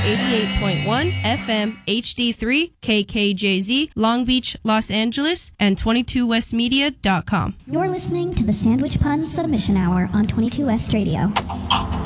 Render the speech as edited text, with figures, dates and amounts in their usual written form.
88.1 FM HD3 KKJZ, Long Beach, Los Angeles, and 22westmedia.com. You're listening to the Sandwich Pun Submission Hour on 22 West Radio.